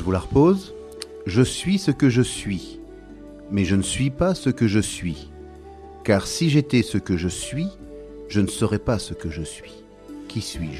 vous la repose. Je suis ce que je suis, mais je ne suis pas ce que je suis. Car si j'étais ce que je suis, je ne serais pas ce que je suis. Qui suis-je ?